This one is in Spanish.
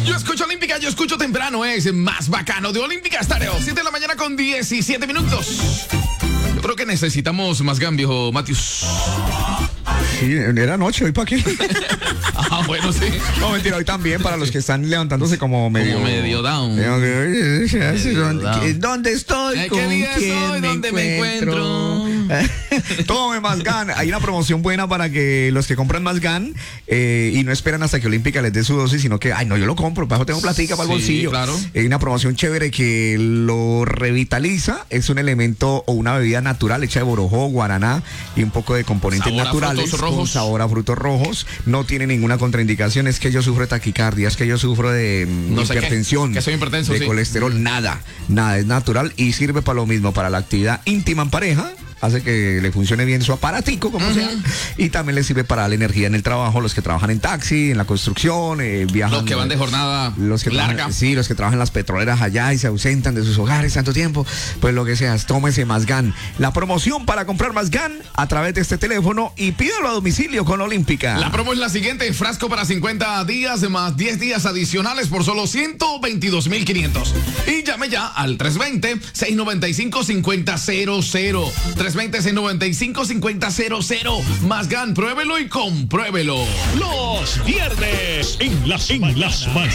Yo escucho Olímpica, yo escucho temprano, es más bacano de Olímpica Estéreo. 7 de la mañana con 17 minutos. Yo creo que necesitamos más gan, viejo Matius. Sí, era noche, ¿hoy para qué? Bueno, sí. No, mentira, hoy también para los que están levantándose como medio down. ¿Dónde estoy? ¿Qué día soy? ¿Dónde me encuentro? Tome más gan. Hay una promoción buena para que los que compran más gan y no esperan hasta que Olímpica les dé su dosis, sino que, ay, no, yo lo compro, para eso tengo platica para el bolsillo. Claro. Hay una promoción chévere que lo revitaliza. Es un elemento o una bebida natural hecha de borojó, guaraná y un poco de componentes naturales. Con sabor a frutos rojos, no tiene ninguna contraindicación. Es que yo sufro de taquicardia, es que yo sufro de hipertensión, que soy hipertenso, de colesterol, nada, es natural y sirve para lo mismo, para la actividad íntima en pareja. Hace que le funcione bien su aparatico, como sea. Y también le sirve para la energía en el trabajo, los que trabajan en taxi, en la construcción, viajan. Los que van de jornada larga. Sí, los que trabajan en las petroleras allá y se ausentan de sus hogares tanto tiempo. Pues lo que sea, tómese más gan. La promoción para comprar más gan a través de este teléfono y pídalo a domicilio con Olímpica. La promo es la siguiente: frasco para 50 días más 10 días adicionales por solo 122,500. Y llame ya al 320-695-5000. 320-695-5000. Más gan, pruébelo y compruébelo. Los viernes en las mañanas.